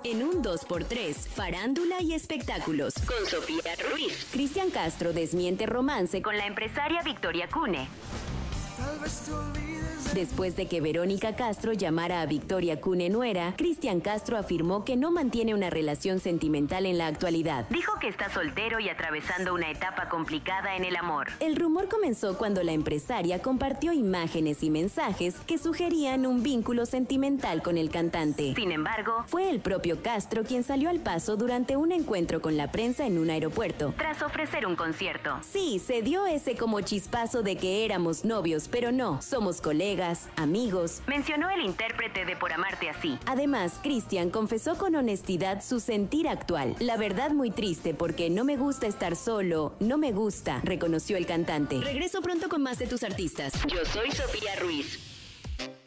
En un 2x3, farándula y espectáculos. Con Sofía Ruiz. Cristian Castro desmiente romance con la empresaria Victoria Cune. Después de que Verónica Castro llamara a Victoria Cune nuera, Cristian Castro afirmó que no mantiene una relación sentimental en la actualidad. Dijo que está soltero y atravesando una etapa complicada en el amor. El rumor comenzó cuando la empresaria compartió imágenes y mensajes que sugerían un vínculo sentimental con el cantante. Sin embargo, fue el propio Castro quien salió al paso durante un encuentro con la prensa en un aeropuerto, tras ofrecer un concierto. Sí, se dio ese como chispazo de que éramos novios, pero no, somos colegas, amigos, mencionó el intérprete de Por Amarte Así. Además, Cristian confesó con honestidad su sentir actual. La verdad muy triste porque no me gusta estar solo, no me gusta, reconoció el cantante. Regreso pronto con más de tus artistas. Yo soy Sofía Ruiz.